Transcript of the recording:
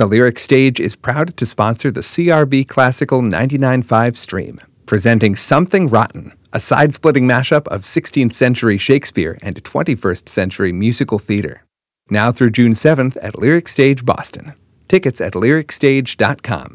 The Lyric Stage is proud to sponsor the CRB Classical 99.5 stream, presenting Something Rotten, a side-splitting mashup of 16th century Shakespeare and 21st century musical theater. Now through June 7th at Lyric Stage Boston. Tickets at lyricstage.com.